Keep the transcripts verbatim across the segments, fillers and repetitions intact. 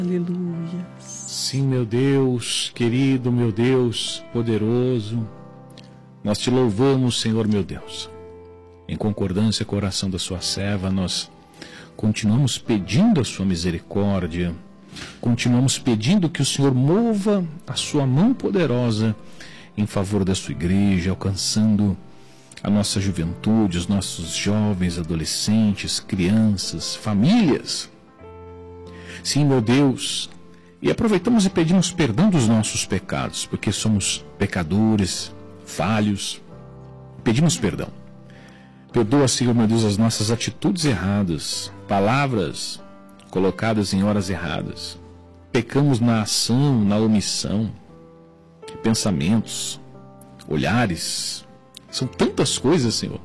Aleluia. Sim, meu Deus, querido, meu Deus, poderoso, nós te louvamos, Senhor, meu Deus. Em concordância com a oração da sua serva, nós continuamos pedindo a sua misericórdia, continuamos pedindo que o Senhor mova a sua mão poderosa em favor da sua igreja, alcançando a nossa juventude, os nossos jovens, adolescentes, crianças, famílias. Sim, meu Deus, e aproveitamos e pedimos perdão dos nossos pecados, porque somos pecadores, falhos, pedimos perdão. Perdoa, Senhor, meu Deus, as nossas atitudes erradas, palavras colocadas em horas erradas. Pecamos na ação, na omissão, pensamentos, olhares, são tantas coisas, Senhor.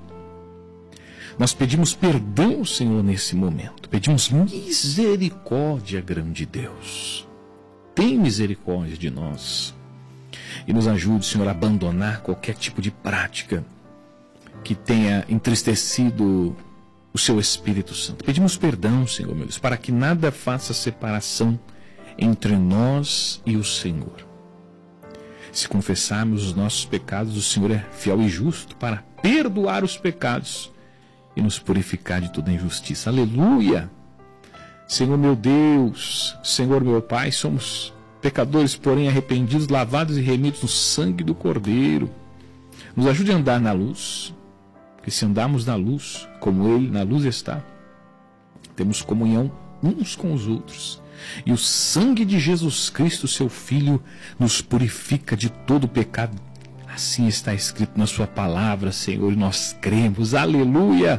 Nós pedimos perdão, Senhor, nesse momento. Pedimos misericórdia, grande Deus. Tem misericórdia de nós. E nos ajude, Senhor, a abandonar qualquer tipo de prática que tenha entristecido o seu Espírito Santo. Pedimos perdão, Senhor, meu Deus, para que nada faça separação entre nós e o Senhor. Se confessarmos os nossos pecados, o Senhor é fiel e justo para perdoar os pecados e nos purificar de toda injustiça. Aleluia! Senhor meu Deus, Senhor meu Pai, somos pecadores, porém arrependidos, lavados e remidos no sangue do Cordeiro. Nos ajude a andar na luz, porque se andarmos na luz, como Ele na luz está, temos comunhão uns com os outros. E o sangue de Jesus Cristo, seu Filho, nos purifica de todo pecado. Assim está escrito na sua palavra, Senhor, e nós cremos. Aleluia!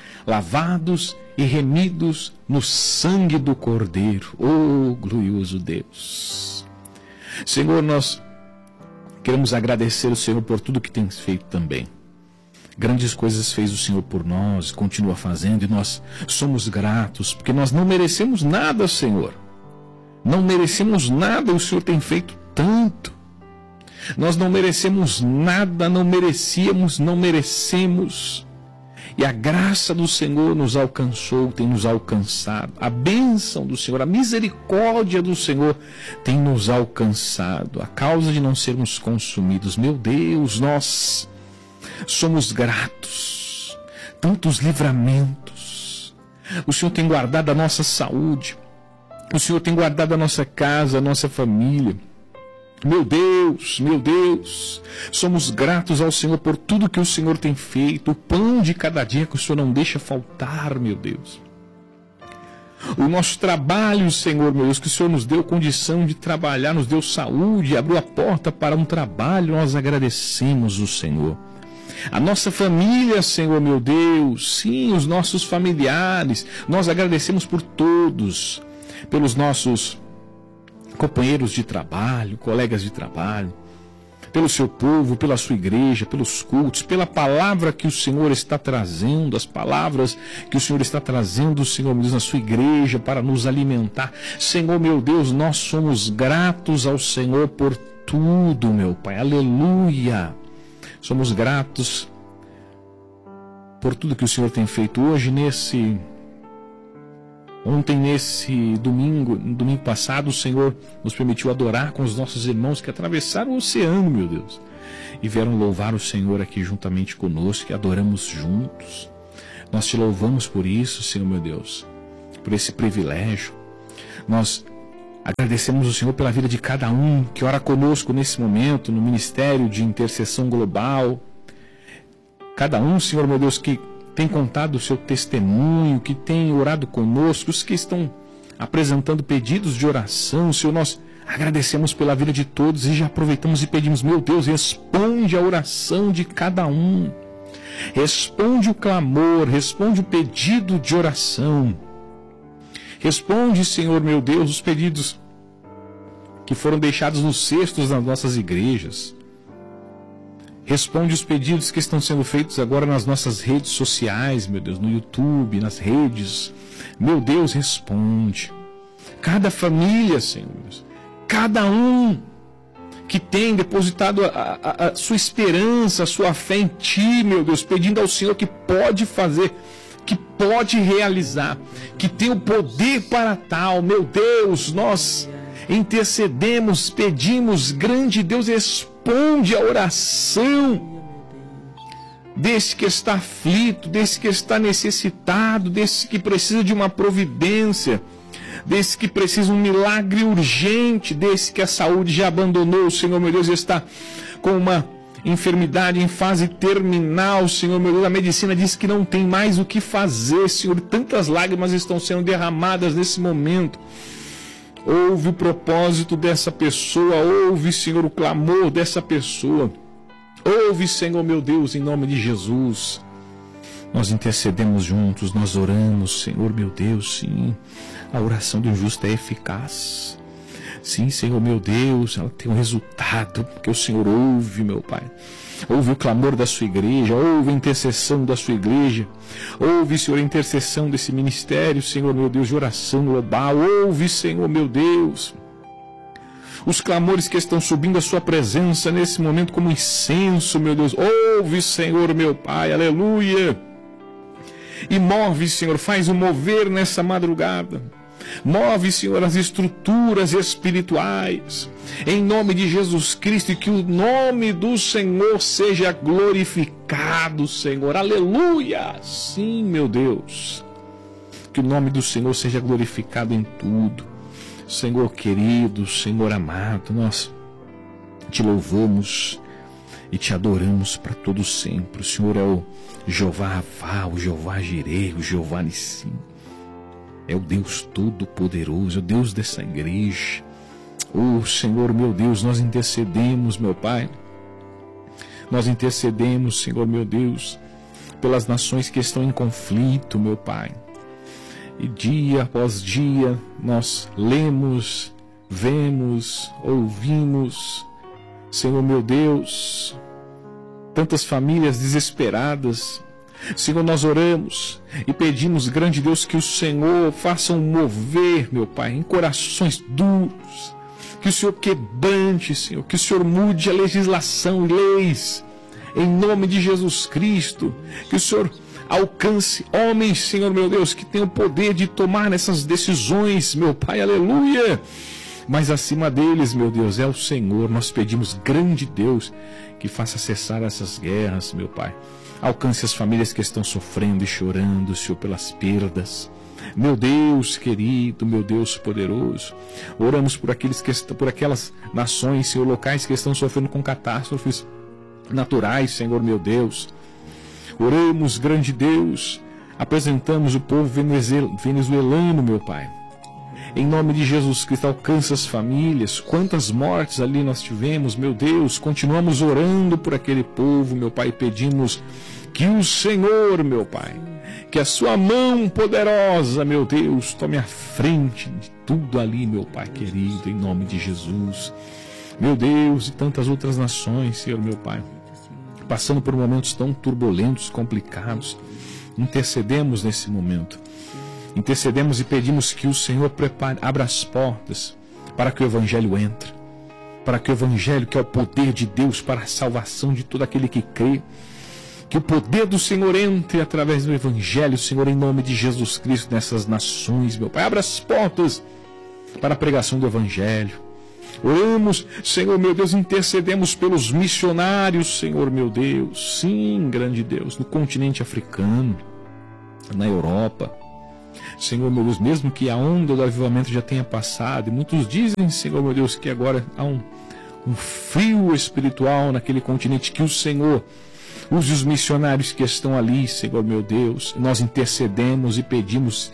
Lavados e remidos no sangue do Cordeiro. Oh, glorioso Deus! Senhor, nós queremos agradecer o Senhor por tudo que tens feito também. Grandes coisas fez o Senhor por nós, continua fazendo, e nós somos gratos, porque nós não merecemos nada, Senhor. Não merecemos nada, o Senhor tem feito tanto. Nós não merecemos nada, não merecíamos, não merecemos. E a graça do Senhor nos alcançou, tem nos alcançado. A bênção do Senhor, a misericórdia do Senhor tem nos alcançado. A causa de não sermos consumidos. Meu Deus, nós somos gratos. Tantos livramentos. O Senhor tem guardado a nossa saúde. O Senhor tem guardado a nossa casa, a nossa família. Meu Deus, meu Deus, somos gratos ao Senhor por tudo que o Senhor tem feito, o pão de cada dia que o Senhor não deixa faltar, meu Deus. O nosso trabalho, Senhor, meu Deus, que o Senhor nos deu condição de trabalhar, nos deu saúde, abriu a porta para um trabalho, nós agradecemos o Senhor. A nossa família, Senhor, meu Deus, sim, os nossos familiares, nós agradecemos por todos, pelos nossos companheiros de trabalho, colegas de trabalho, pelo seu povo, pela sua igreja, pelos cultos, pela palavra que o Senhor está trazendo, as palavras que o Senhor está trazendo, Senhor, meu Deus, na sua igreja para nos alimentar. Senhor, meu Deus, nós somos gratos ao Senhor por tudo, meu Pai. Aleluia! Somos gratos por tudo que o Senhor tem feito hoje nesse... Ontem, nesse domingo, no domingo passado, o Senhor nos permitiu adorar com os nossos irmãos que atravessaram o oceano, meu Deus, e vieram louvar o Senhor aqui juntamente conosco, e adoramos juntos. Nós te louvamos por isso, Senhor, meu Deus, por esse privilégio. Nós agradecemos o Senhor pela vida de cada um que ora conosco nesse momento, no Ministério de Intercessão Global. Cada um, Senhor, meu Deus, que tem contado o seu testemunho, que tem orado conosco, os que estão apresentando pedidos de oração, Senhor, nós agradecemos pela vida de todos e já aproveitamos e pedimos, meu Deus, responde a oração de cada um, responde o clamor, responde o pedido de oração, responde, Senhor, meu Deus, os pedidos que foram deixados nos cestos das nossas igrejas. Responde os pedidos que estão sendo feitos agora nas nossas redes sociais, meu Deus, no YouTube, nas redes. Meu Deus, responde. Cada família, Senhor, cada um que tem depositado a, a, a sua esperança, a sua fé em Ti, meu Deus, pedindo ao Senhor que pode fazer que pode realizar, que tem o poder para tal. Meu Deus, nós intercedemos, pedimos, grande Deus, responde a oração desse que está aflito, desse que está necessitado, desse que precisa de uma providência, desse que precisa de um milagre urgente, desse que a saúde já abandonou, Senhor meu Deus, está com uma enfermidade em fase terminal, Senhor meu Deus, a medicina diz que não tem mais o que fazer, Senhor, tantas lágrimas estão sendo derramadas nesse momento. Ouve o propósito dessa pessoa, ouve, Senhor, o clamor dessa pessoa. Ouve, Senhor meu Deus, em nome de Jesus. Nós intercedemos juntos, nós oramos, Senhor meu Deus, sim. A oração do justo é eficaz. Sim, Senhor meu Deus, ela tem um resultado, porque o Senhor ouve, meu Pai. Ouve o clamor da sua igreja, ouve a intercessão da sua igreja. Ouve, Senhor, a intercessão desse ministério, Senhor meu Deus, de oração global. Ouve, Senhor meu Deus, os clamores que estão subindo à sua presença nesse momento como incenso, meu Deus. Ouve, Senhor meu Pai, aleluia. E move, Senhor, faz o mover nessa madrugada. Move, Senhor, as estruturas espirituais, em nome de Jesus Cristo, e que o nome do Senhor seja glorificado, Senhor, aleluia, sim, meu Deus, que o nome do Senhor seja glorificado em tudo, Senhor querido, Senhor amado, nós te louvamos e te adoramos para todo sempre. O Senhor é o Jeová Rafá, o Jeová Jireh, o Jeová Nissim. É o Deus Todo-Poderoso, é o Deus dessa igreja. Oh, Senhor, meu Deus, nós intercedemos, meu Pai. Nós intercedemos, Senhor, meu Deus, pelas nações que estão em conflito, meu Pai. E dia após dia nós lemos, vemos, ouvimos, Senhor, meu Deus, tantas famílias desesperadas. Senhor, nós oramos e pedimos, grande Deus, que o Senhor faça um mover, meu Pai, em corações duros, que o Senhor quebrante, Senhor, que o Senhor mude a legislação e leis, em nome de Jesus Cristo, que o Senhor alcance homens, Senhor, meu Deus, que tenham o poder de tomar essas decisões, meu Pai, aleluia, mas acima deles, meu Deus, é o Senhor. Nós pedimos, grande Deus, que faça cessar essas guerras, meu Pai. Alcance as famílias que estão sofrendo e chorando, Senhor, pelas perdas. Meu Deus querido, meu Deus poderoso, oramos por aqueles que estão, por aquelas nações, Senhor, locais que estão sofrendo com catástrofes naturais, Senhor, meu Deus. Oramos, grande Deus, apresentamos o povo venezuelano, meu Pai. Em nome de Jesus Cristo, alcança as famílias. Quantas mortes ali nós tivemos, meu Deus. Continuamos orando por aquele povo, meu Pai. Pedimos que o Senhor, meu Pai, que a sua mão poderosa, meu Deus, tome a frente de tudo ali, meu Pai querido, em nome de Jesus. Meu Deus, e tantas outras nações, Senhor, meu Pai, passando por momentos tão turbulentos, complicados. Intercedemos nesse momento. Intercedemos e pedimos que o Senhor prepare, abra as portas para que o Evangelho entre, para que o Evangelho, que é o poder de Deus para a salvação de todo aquele que crê, que o poder do Senhor entre através do Evangelho, Senhor, em nome de Jesus Cristo, nessas nações, meu Pai. Abra as portas para a pregação do Evangelho. Oramos, Senhor, meu Deus, intercedemos pelos missionários, Senhor, meu Deus, sim, grande Deus, no continente africano, na Europa. Senhor, meu Deus, mesmo que a onda do avivamento já tenha passado, e muitos dizem, Senhor, meu Deus, que agora há um, um frio espiritual naquele continente, que o Senhor use os missionários que estão ali, Senhor, meu Deus. Nós intercedemos e pedimos,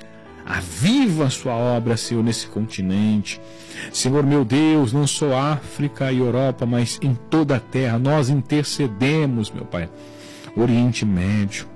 aviva a sua obra, Senhor, nesse continente. Senhor, meu Deus, não só África e Europa, mas em toda a terra, nós intercedemos, meu Pai. Oriente Médio,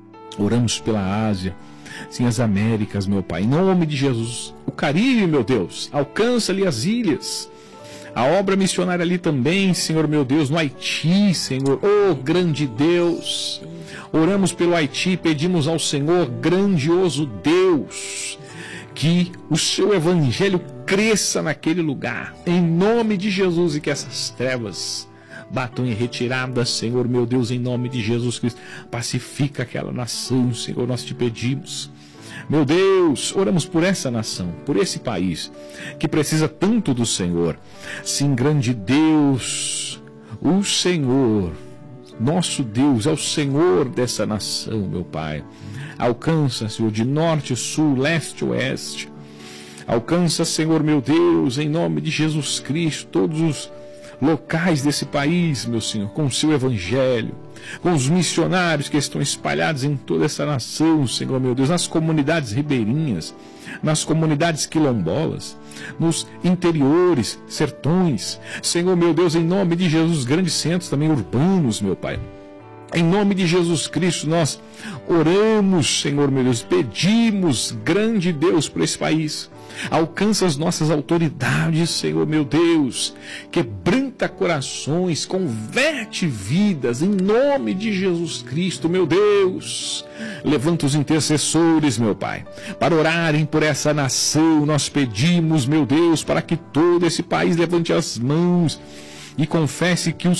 oramos pela Ásia, sim, as Américas, meu Pai, em nome de Jesus. O Caribe, meu Deus, alcança ali as ilhas. A obra missionária ali também, Senhor, meu Deus, no Haiti, Senhor. Oh, grande Deus. Oramos pelo Haiti, pedimos ao Senhor, grandioso Deus, que o seu Evangelho cresça naquele lugar, em nome de Jesus, e que essas trevas batam em retirada, Senhor meu Deus, em nome de Jesus Cristo. Pacifica aquela nação, Senhor, nós te pedimos. Meu Deus, oramos por essa nação, por esse país, que precisa tanto do Senhor. Sim, grande Deus, o Senhor, nosso Deus, é o Senhor dessa nação, meu Pai. Alcança, Senhor, de norte, sul, leste, oeste. Alcança, Senhor, meu Deus, em nome de Jesus Cristo, todos os locais desse país, meu Senhor, com o seu evangelho, com os missionários que estão espalhados em toda essa nação, Senhor, meu Deus, nas comunidades ribeirinhas, nas comunidades quilombolas, nos interiores, sertões, Senhor, meu Deus, em nome de Jesus, grandes centros também urbanos, meu Pai. Em nome de Jesus Cristo, nós oramos, Senhor, meu Deus, pedimos, grande Deus, por esse país. Alcança as nossas autoridades, Senhor, meu Deus. Quebranta corações, converte vidas, em nome de Jesus Cristo, meu Deus. Levanta os intercessores, meu Pai, para orarem por essa nação. Nós pedimos, meu Deus, para que todo esse país levante as mãos e confesse que o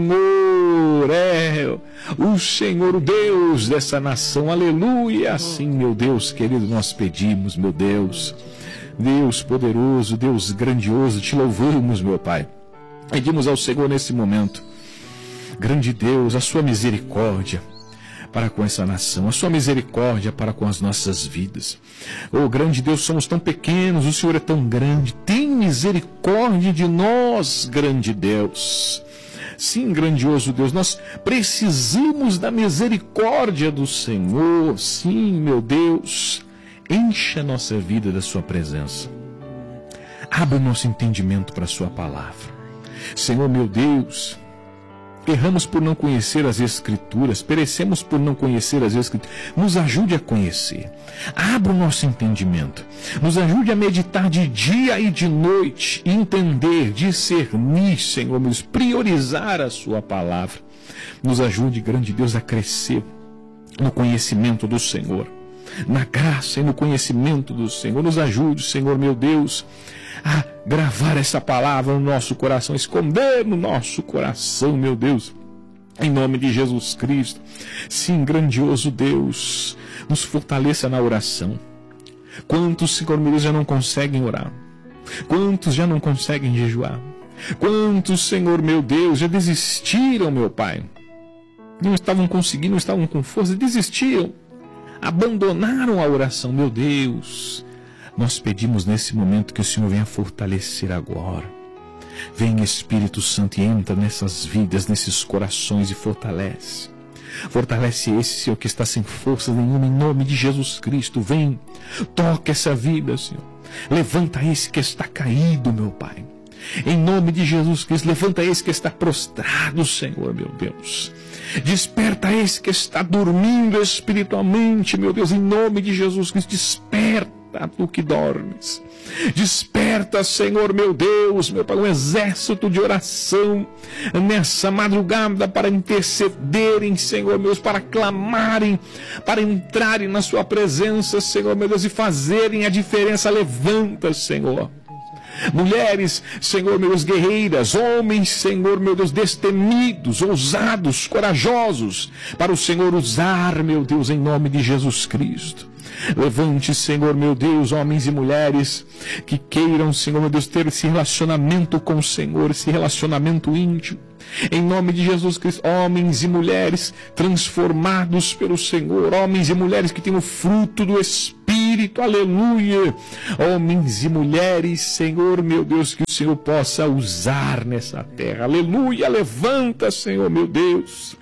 Senhor é o Senhor, o Deus dessa nação. Aleluia. Assim, meu Deus querido, nós pedimos, meu Deus. Deus poderoso, Deus grandioso, te louvamos, meu Pai. Pedimos ao Senhor nesse momento, grande Deus, a sua misericórdia para com essa nação, a sua misericórdia para com as nossas vidas. Oh, grande Deus, somos tão pequenos, o Senhor é tão grande. Tem misericórdia de nós, grande Deus. Sim, grandioso Deus, nós precisamos da misericórdia do Senhor. Sim, meu Deus, encha a nossa vida da sua presença. Abra o nosso entendimento para a sua palavra. Senhor, meu Deus, erramos por não conhecer as Escrituras, perecemos por não conhecer as Escrituras. Nos ajude a conhecer. Abra o nosso entendimento. Nos ajude a meditar de dia e de noite, entender, discernir, Senhor, meu Deus, priorizar a sua palavra. Nos ajude, grande Deus, a crescer no conhecimento do Senhor, na graça e no conhecimento do Senhor. Nos ajude, Senhor, meu Deus, a gravar essa palavra no nosso coração, esconder no nosso coração, meu Deus, em nome de Jesus Cristo. Sim, grandioso Deus, nos fortaleça na oração. Quantos, Senhor, meu Deus, já não conseguem orar? Quantos já não conseguem jejuar? Quantos, Senhor, meu Deus, já desistiram, meu Pai? Não estavam conseguindo, não estavam com força, desistiram, abandonaram a oração, meu Deus. Nós pedimos nesse momento que o Senhor venha fortalecer agora. Vem, Espírito Santo, e entra nessas vidas, nesses corações e fortalece. Fortalece esse, Senhor, que está sem força nenhuma, em nome de Jesus Cristo. Vem, toca essa vida, Senhor. Levanta esse que está caído, meu Pai. Em nome de Jesus Cristo, levanta esse que está prostrado, Senhor, meu Deus. Desperta esse que está dormindo espiritualmente, meu Deus, em nome de Jesus Cristo. Desperta tu que dormes. Desperta, Senhor, meu Deus, meu Pai, um exército de oração nessa madrugada para intercederem, Senhor, meu Deus, para clamarem, para entrarem na sua presença, Senhor, meu Deus, e fazerem a diferença. Levanta, Senhor. Mulheres, Senhor, meu Deus, guerreiras, homens, Senhor, meu Deus, destemidos, ousados, corajosos, para o Senhor usar, meu Deus, em nome de Jesus Cristo. Levante, Senhor, meu Deus, homens e mulheres que queiram, Senhor, meu Deus, ter esse relacionamento com o Senhor, esse relacionamento íntimo. Em nome de Jesus Cristo, homens e mulheres transformados pelo Senhor, homens e mulheres que têm o fruto do Espírito, aleluia. Homens e mulheres, Senhor, meu Deus, que o Senhor possa usar nessa terra, aleluia. Levanta, Senhor, meu Deus.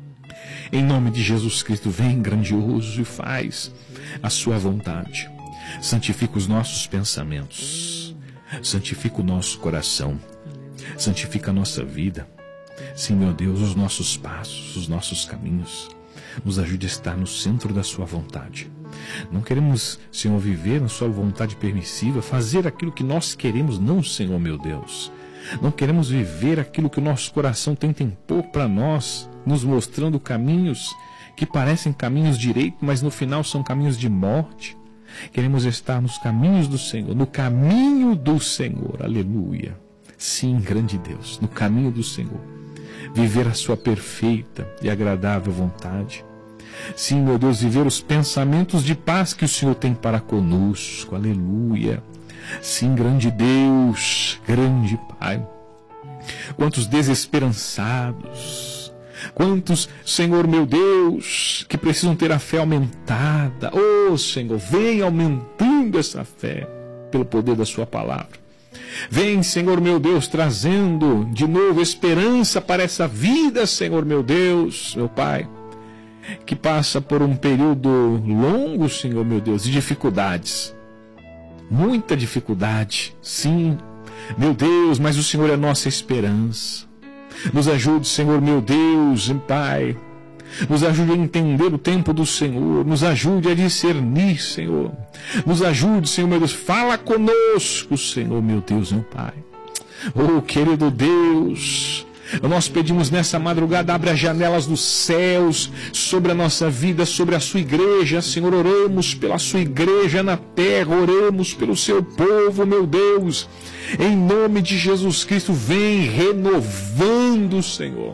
Em nome de Jesus Cristo, vem grandioso e faz a sua vontade. Santifica os nossos pensamentos, santifica o nosso coração, santifica a nossa vida. Sim, meu Deus, os nossos passos, os nossos caminhos. Nos ajude a estar no centro da sua vontade. Não queremos, Senhor, viver na sua vontade permissiva, fazer aquilo que nós queremos, não, Senhor, meu Deus. Não queremos viver aquilo que o nosso coração tenta impor para nós, nos mostrando caminhos que parecem caminhos direitos, mas no final são caminhos de morte. Queremos estar nos caminhos do Senhor, no caminho do Senhor, aleluia. Sim, grande Deus, no caminho do Senhor. viver a sua perfeita e agradável vontade. Sim, meu Deus, viver os pensamentos de paz que o Senhor tem para conosco. Aleluia. Sim, grande Deus, grande Pai. Quantos desesperançados, quantos, Senhor meu Deus, que precisam ter a fé aumentada. Oh, Senhor, vem aumentando essa fé pelo poder da sua palavra. Vem, Senhor meu Deus, trazendo de novo esperança para essa vida, Senhor meu Deus, meu Pai, que passa por um período longo, Senhor meu Deus, de dificuldades. Muita dificuldade, sim, meu Deus, mas o Senhor é a nossa esperança. Nos ajude, Senhor meu Deus, Pai. Nos ajude a entender o tempo do Senhor. Nos ajude a discernir, Senhor. Nos ajude, Senhor meu Deus. Fala conosco, Senhor meu Deus, meu Pai. Oh, querido Deus, nós pedimos nessa madrugada, abre as janelas dos céus sobre a nossa vida, sobre a sua igreja. Senhor, oramos pela sua igreja na terra, oramos pelo seu povo, meu Deus. Em nome de Jesus Cristo, vem renovando, Senhor,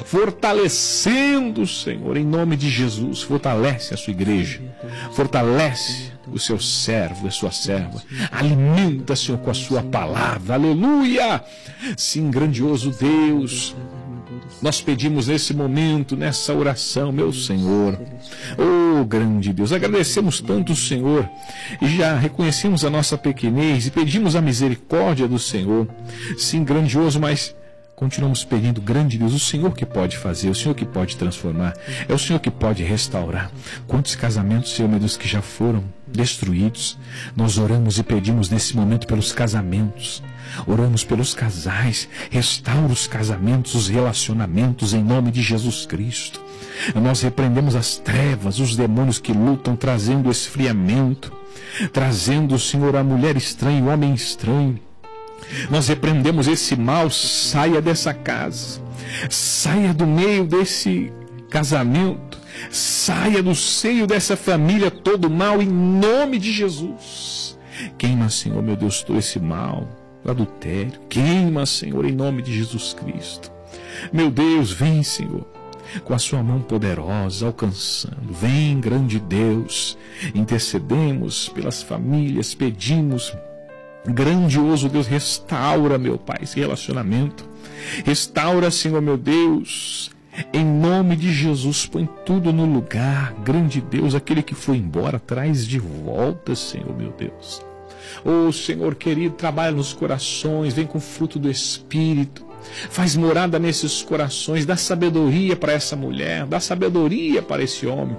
fortalecendo, Senhor, em nome de Jesus. Fortalece a sua igreja, fortalece o seu servo, a sua serva. Alimenta, Senhor, com a sua palavra. Aleluia! Sim, grandioso Deus, nós pedimos nesse momento, nessa oração, meu Senhor, oh grande Deus, agradecemos tanto, Senhor, e já reconhecemos a nossa pequenez e pedimos a misericórdia do Senhor. Sim, grandioso, mas continuamos pedindo, grande Deus, o Senhor que pode fazer, o Senhor que pode transformar, é o Senhor que pode restaurar. Quantos casamentos, Senhor meu Deus, que já foram destruídos, nós oramos e pedimos nesse momento pelos casamentos, oramos pelos casais, restaura os casamentos, os relacionamentos, em nome de Jesus Cristo. Nós repreendemos as trevas, os demônios que lutam, trazendo esfriamento, trazendo, Senhor, a mulher estranha, o homem estranho. Nós repreendemos esse mal, saia dessa casa, saia do meio desse casamento, saia do seio dessa família todo mal, em nome de Jesus. Queima, Senhor, meu Deus, todo esse mal, o adultério, queima, Senhor, em nome de Jesus Cristo. Meu Deus, vem, Senhor, com a sua mão poderosa, alcançando. Vem, grande Deus, intercedemos pelas famílias, pedimos, grandioso Deus, restaura, meu Pai, esse relacionamento. Restaura, Senhor, meu Deus, em nome de Jesus, põe tudo no lugar. Grande Deus, aquele que foi embora, traz de volta, Senhor, meu Deus. Oh, Senhor querido, trabalha nos corações, vem com o fruto do Espírito. Faz morada nesses corações, dá sabedoria para essa mulher, dá sabedoria para esse homem.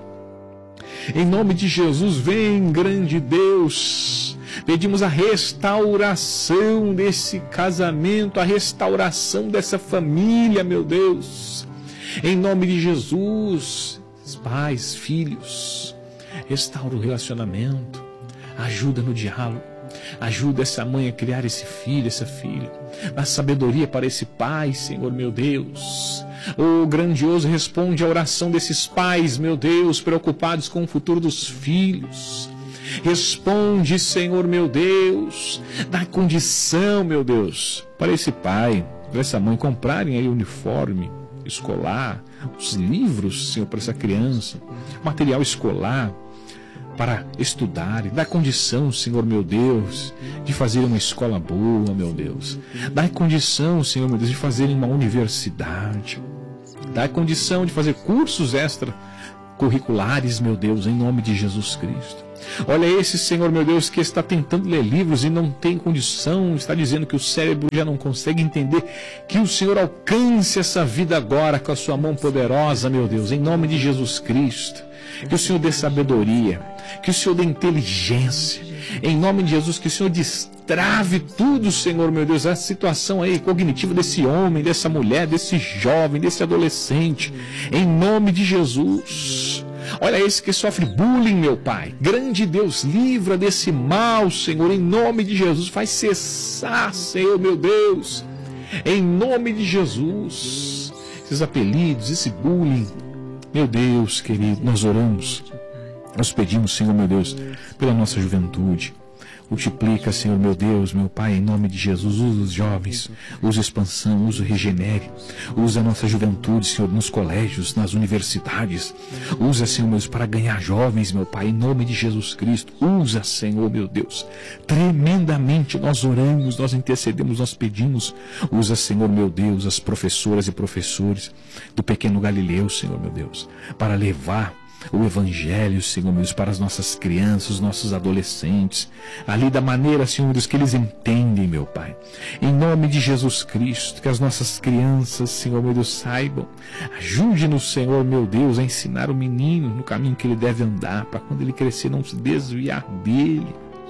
Em nome de Jesus, vem, grande Deus. Pedimos a restauração desse casamento, a restauração dessa família, meu Deus. Em nome de Jesus, pais, filhos, restaura o relacionamento, ajuda no diálogo, ajuda essa mãe a criar esse filho, essa filha. Dá sabedoria para esse pai, Senhor, meu Deus. Oh, grandioso, responde a oração desses pais, meu Deus, preocupados com o futuro dos filhos. Responde, Senhor, meu Deus, dá condição, meu Deus, para esse pai, para essa mãe comprarem aí o uniforme escolar, os livros, Senhor, para essa criança, material escolar para estudarem. Dá condição, Senhor, meu Deus, de fazer uma escola boa, meu Deus. Dá condição, Senhor, meu Deus, de fazerem uma universidade. Dá condição de fazer cursos extracurriculares, meu Deus, em nome de Jesus Cristo. Olha esse, Senhor, meu Deus, que está tentando ler livros e não tem condição, está dizendo que o cérebro já não consegue entender, que o Senhor alcance essa vida agora com a sua mão poderosa, meu Deus, em nome de Jesus Cristo. Que o Senhor dê sabedoria, que o Senhor dê inteligência, em nome de Jesus, que o Senhor destrave tudo, Senhor, meu Deus, a situação aí cognitiva desse homem, dessa mulher, desse jovem, desse adolescente, em nome de Jesus. Olha esse que sofre bullying, meu Pai. Grande Deus, livra desse mal, Senhor, em nome de Jesus. Faz cessar, Senhor, meu Deus, em nome de Jesus. Esses apelidos, esse bullying, meu Deus, querido, nós oramos, nós pedimos, Senhor, meu Deus, pela nossa juventude. Multiplica, Senhor meu Deus, meu Pai, em nome de Jesus. Usa os jovens, usa expansão, usa o regenere. Usa a nossa juventude, Senhor, nos colégios, nas universidades. Usa, Senhor meu Deus, para ganhar jovens, meu Pai, em nome de Jesus Cristo. Usa, Senhor meu Deus, tremendamente nós oramos, nós intercedemos, nós pedimos. Usa, Senhor meu Deus, as professoras e professores do pequeno Galileu, Senhor meu Deus, para levar o Evangelho, Senhor meu Deus, para as nossas crianças, os nossos adolescentes, ali da maneira, Senhor meu Deus, que eles entendem, meu Pai. Em nome de Jesus Cristo, que as nossas crianças, Senhor meu Deus, saibam. Ajude-nos, Senhor meu Deus, a ensinar o menino no caminho que ele deve andar, para quando ele crescer não se desviar dele.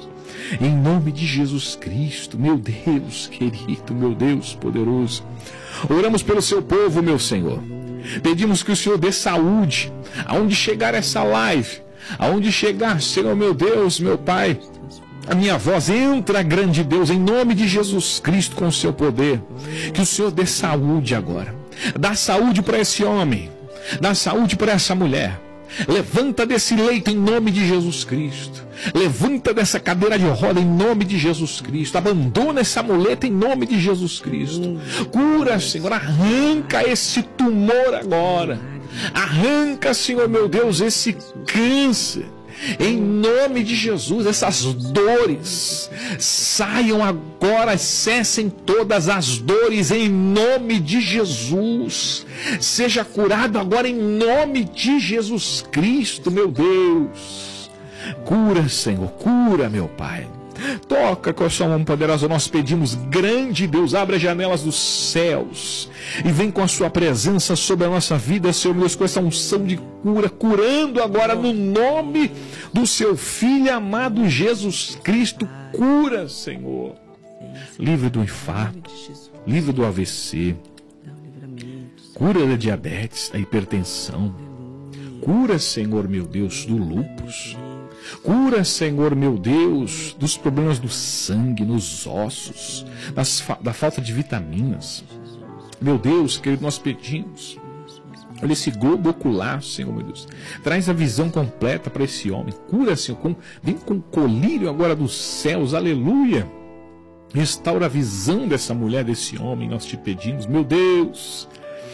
Em nome de Jesus Cristo, meu Deus querido, meu Deus poderoso. Oramos pelo seu povo, meu Senhor. Pedimos que o Senhor dê saúde, aonde chegar essa live, aonde chegar, Senhor meu Deus, meu Pai, a minha voz entra, grande Deus, em nome de Jesus Cristo, com o seu poder. Que o Senhor dê saúde agora. Dá saúde para esse homem, dá saúde para essa mulher. Levanta desse leito em nome de Jesus Cristo. Levanta dessa cadeira de roda em nome de Jesus Cristo. Abandona essa muleta em nome de Jesus Cristo. Cura, Senhor. Arranca esse tumor agora. Arranca, Senhor meu Deus, esse câncer. Em nome de Jesus, essas dores saiam agora, cessem todas as dores em nome de Jesus. Seja curado agora em nome de Jesus Cristo, meu Deus. Cura, Senhor, cura, meu Pai. Toca com a sua mão poderosa, nós pedimos, grande Deus, abre as janelas dos céus e vem com a sua presença sobre a nossa vida, Senhor meu Deus, com essa unção de cura, curando agora no nome do seu Filho amado Jesus Cristo. Cura, Senhor, livre do infarto, livre do A V C, cura da diabetes, da hipertensão, cura, Senhor meu Deus, do lúpus. Cura, Senhor meu Deus, dos problemas do sangue, nos ossos, das, da falta de vitaminas. Meu Deus, querido, nós pedimos. Olha esse globo ocular, Senhor meu Deus. Traz a visão completa para esse homem. Cura, Senhor, com, vem com colírio agora dos céus, aleluia. Restaura a visão dessa mulher, desse homem, nós te pedimos. Meu Deus,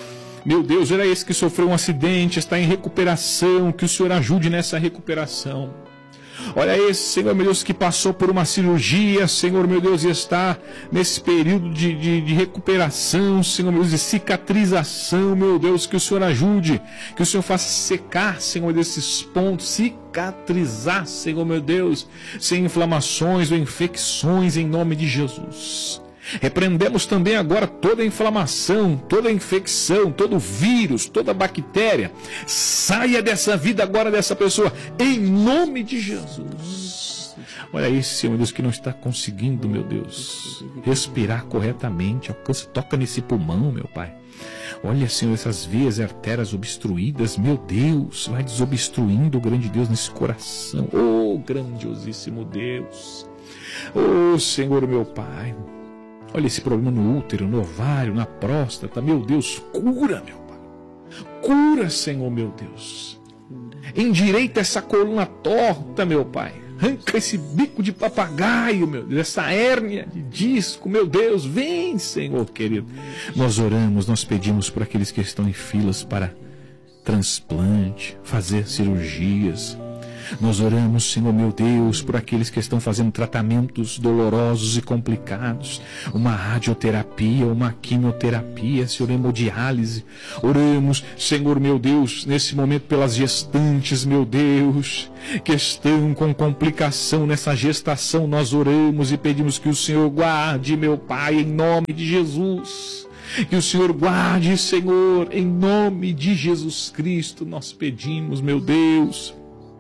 meu Deus, era esse que sofreu um acidente, está em recuperação, que o Senhor ajude nessa recuperação. Olha esse, Senhor meu Deus, que passou por uma cirurgia, Senhor meu Deus, e está nesse período de, de, de recuperação, Senhor meu Deus, de cicatrização, meu Deus, que o Senhor ajude, que o Senhor faça secar, Senhor, desses pontos, cicatrizar, Senhor meu Deus, sem inflamações ou infecções, em nome de Jesus. Repreendemos também agora toda a inflamação, toda a infecção, todo vírus, toda bactéria. Saia dessa vida agora dessa pessoa, em nome de Jesus. Olha esse, Senhor Deus, que não está conseguindo, meu Deus, respirar corretamente. Alcança, toca nesse pulmão, meu Pai. Olha, Senhor, essas veias e artérias obstruídas, meu Deus, vai desobstruindo, grande Deus, nesse coração. Oh, grandiosíssimo Deus. Oh, Senhor, meu Pai. Olha esse problema no útero, no ovário, na próstata. Meu Deus, cura, meu Pai. Cura, Senhor, meu Deus. Endireita essa coluna torta, meu Pai. Arranca esse bico de papagaio, meu Deus. Essa hérnia de disco, meu Deus. Vem, Senhor, querido. Nós oramos, nós pedimos por aqueles que estão em filas para transplante, fazer cirurgias. Nós oramos, Senhor meu Deus, por aqueles que estão fazendo tratamentos dolorosos e complicados, uma radioterapia, uma quimioterapia, Senhor, hemodiálise. Oramos, Senhor meu Deus, nesse momento pelas gestantes, meu Deus, que estão com complicação nessa gestação. Nós oramos e pedimos que o Senhor guarde, meu Pai, em nome de Jesus. Que o Senhor guarde, Senhor, em nome de Jesus Cristo. Nós pedimos, meu Deus.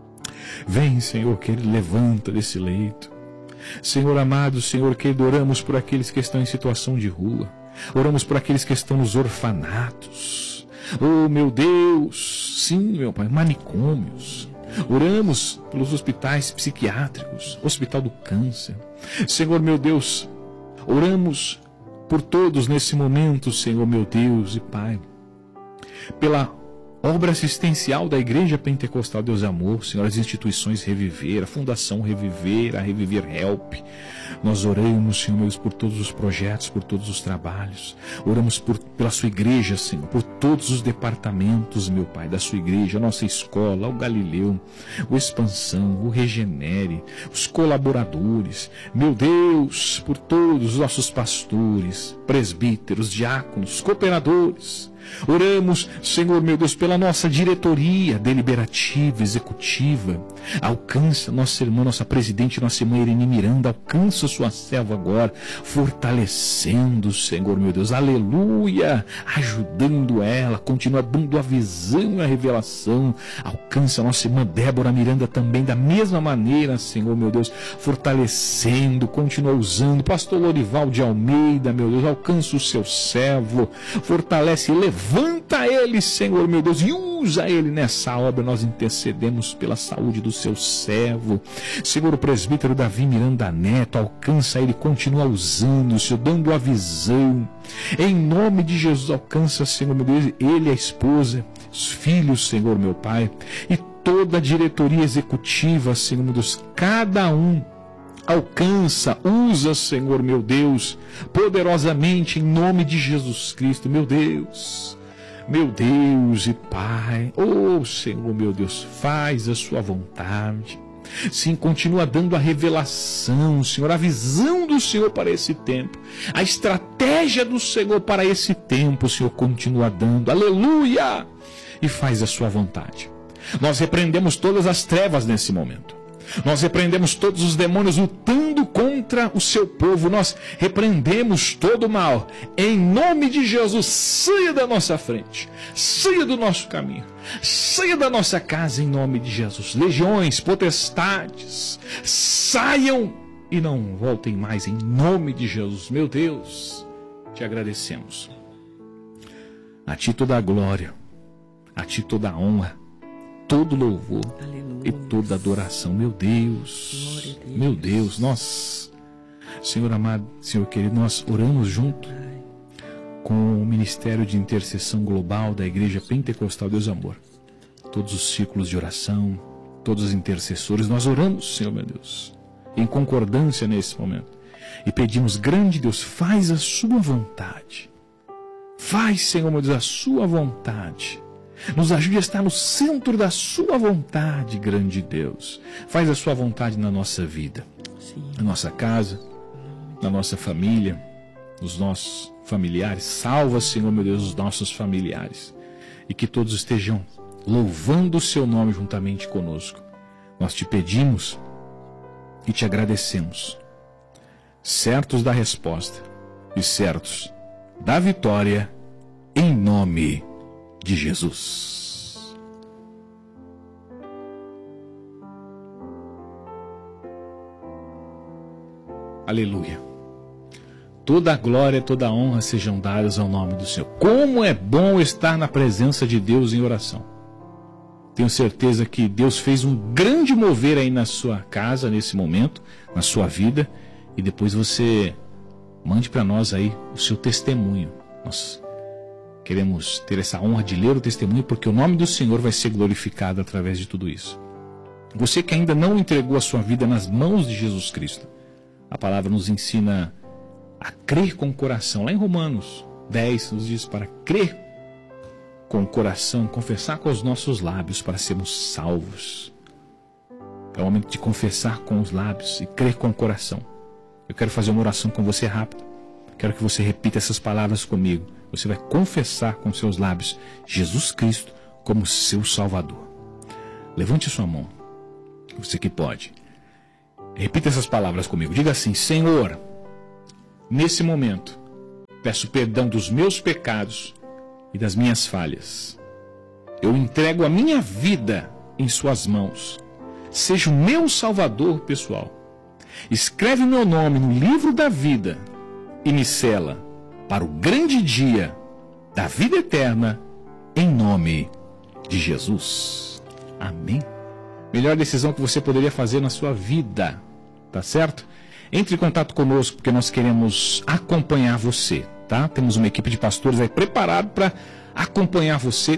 Vem, Senhor, que Ele levanta desse leito. Senhor amado, Senhor, que oramos por aqueles que estão em situação de rua. Oramos por aqueles que estão nos orfanatos. Oh, meu Deus, sim, meu Pai, manicômios. Oramos pelos hospitais psiquiátricos, Hospital do Câncer. Senhor, meu Deus, oramos por todos nesse momento, Senhor, meu Deus e Pai. Pela obra assistencial da Igreja Pentecostal Deus e Amor, Senhor, as instituições Reviver, a Fundação Reviver, a Reviver Help. Nós oramos, Senhor, meu Deus, por todos os projetos, por todos os trabalhos. Oramos por, pela sua igreja, Senhor, por todos os departamentos, meu Pai, da sua igreja, a nossa escola, o Galileu, o Expansão, o Regenere, os colaboradores. Meu Deus, por todos os nossos pastores, presbíteros, diáconos, cooperadores. Oramos, Senhor, meu Deus, pela nossa diretoria deliberativa, executiva. Alcança nossa irmã, nossa presidente, nossa irmã Irene Miranda, alcança sua serva agora, fortalecendo, Senhor, meu Deus, aleluia, ajudando ela, continua dando a visão e a revelação. Alcança nossa irmã Débora Miranda também, da mesma maneira, Senhor, meu Deus, fortalecendo, continua usando. Pastor Lorival de Almeida, meu Deus, alcança o seu servo, fortalece, levanta ele, Senhor, meu Deus, e usa ele nessa obra. Nós intercedemos pela saúde do seu servo. Senhor, o presbítero Davi Miranda Neto, alcança ele, continua usando, Senhor, dando a visão. Em nome de Jesus, alcança, Senhor, meu Deus, ele, a esposa, os filhos, Senhor, meu Pai, e toda a diretoria executiva, Senhor, meu Deus, cada um. Alcança, usa, Senhor, meu Deus, poderosamente, em nome de Jesus Cristo, meu Deus, meu Deus e Pai. Oh, Senhor, meu Deus, faz a sua vontade. Sim, continua dando a revelação, Senhor, a visão do Senhor para esse tempo, a estratégia do Senhor para esse tempo, o Senhor continua dando, aleluia, e faz a sua vontade. Nós repreendemos todas as trevas nesse momento. Nós repreendemos todos os demônios lutando contra o seu povo. Nós repreendemos todo o mal. Em nome de Jesus, saia da nossa frente. Saia do nosso caminho. Saia da nossa casa em nome de Jesus. Legiões, potestades, saiam e não voltem mais em nome de Jesus. Meu Deus, te agradecemos. A ti toda a glória, a ti toda a honra, todo louvor. Aleluia. E toda adoração, meu Deus, Deus, meu Deus, nós, Senhor amado, Senhor querido, nós oramos junto com o Ministério de Intercessão Global da Igreja Pentecostal Deus Amor, todos os círculos de oração, todos os intercessores, nós oramos, Senhor meu Deus, em concordância nesse momento, e pedimos, grande Deus, faz a sua vontade, faz, Senhor meu Deus, a sua vontade. Nos ajude a estar no centro da sua vontade, grande Deus. Faz a sua vontade na nossa vida, Sim. na nossa casa, na nossa família, nos nossos familiares. Salva, Senhor, meu Deus, os nossos familiares. E que todos estejam louvando o seu nome juntamente conosco. Nós te pedimos e te agradecemos. Certos da resposta e certos da vitória, em nome de de Jesus. Aleluia. Toda a glória, toda a honra sejam dadas ao nome do Senhor. Como é bom estar na presença de Deus em oração. Tenho certeza que Deus fez um grande mover aí na sua casa, nesse momento, na sua vida, e depois você mande para nós aí o seu testemunho. Nós queremos ter essa honra de ler o testemunho, porque o nome do Senhor vai ser glorificado através de tudo isso. Você que ainda não entregou a sua vida nas mãos de Jesus Cristo, a palavra nos ensina a crer com o coração. Lá em Romanos dez nos diz para crer com o coração, confessar com os nossos lábios para sermos salvos. É o momento de confessar com os lábios e crer com o coração. Eu quero fazer uma oração com você rápida. Quero que você repita essas palavras comigo. Você vai confessar com seus lábios Jesus Cristo como seu Salvador. Levante sua mão. Você que pode. Repita essas palavras comigo. Diga assim: Senhor, nesse momento, peço perdão dos meus pecados e das minhas falhas. Eu entrego a minha vida em suas mãos. Seja o meu Salvador pessoal. Escreve meu nome no livro da vida e me sela para o grande dia da vida eterna, em nome de Jesus. Amém. Melhor decisão que você poderia fazer na sua vida, tá certo? Entre em contato conosco, porque nós queremos acompanhar você, tá? Temos uma equipe de pastores aí preparado para acompanhar você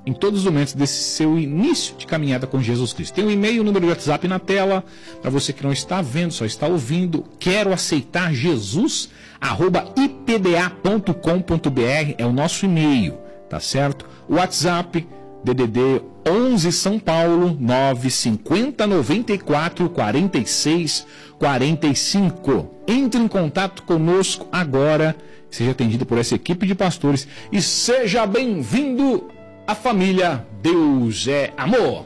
em todos os momentos desse seu início de caminhada com Jesus Cristo. Tem o um e-mail, o número do WhatsApp na tela, para você que não está vendo, só está ouvindo. Quero aceitar Jesus, arroba i p d a ponto com ponto b r é o nosso e-mail, tá certo? O WhatsApp, D D D onze São Paulo, nove cinco zero nove quatro quatro seis quatro cinco. Entre em contato conosco agora, seja atendido por essa equipe de pastores e seja bem-vindo à família Deus é Amor.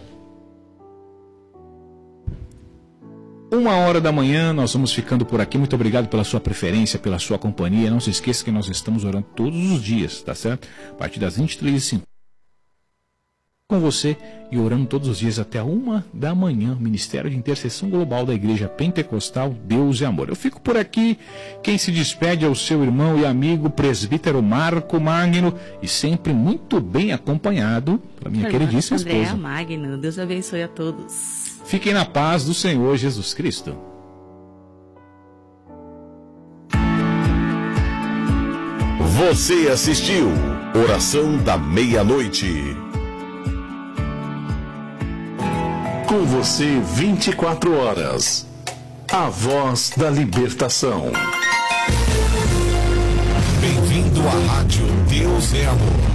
Uma hora da manhã, nós vamos ficando por aqui. Muito obrigado pela sua preferência, pela sua companhia. Não se esqueça que nós estamos orando todos os dias, tá certo? A partir das vinte e três e cinquenta com você e orando todos os dias até uma da manhã. Ministério de Intercessão Global da Igreja Pentecostal Deus é Amor. Eu fico por aqui. Quem se despede é o seu irmão e amigo presbítero Marco Magno, e sempre muito bem acompanhado pela minha queridíssima esposa Andréa Magno. Deus abençoe a todos. Fiquem na paz do Senhor Jesus Cristo. Você assistiu Oração da Meia-Noite. Com você vinte e quatro horas. A voz da libertação. Bem-vindo à Rádio Deus é Amor.